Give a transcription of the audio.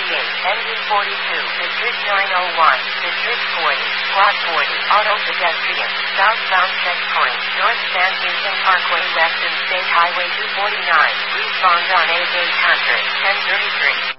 engine 42, District 901, District 40, Squad 40, auto pedestrian, southbound checkpoint, North San Houston Parkway west and State Highway 249, respond on 8800, 1033.